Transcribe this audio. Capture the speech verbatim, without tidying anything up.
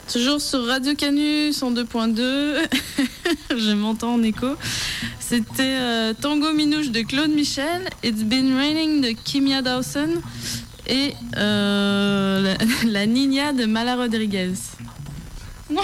Toujours sur Radio Canu cent deux point deux, je m'entends en écho. C'était euh, Tango Minouche de Claude Michel, It's Been Raining de Kimia Dawson et euh, la, la Nina de Mala Rodriguez.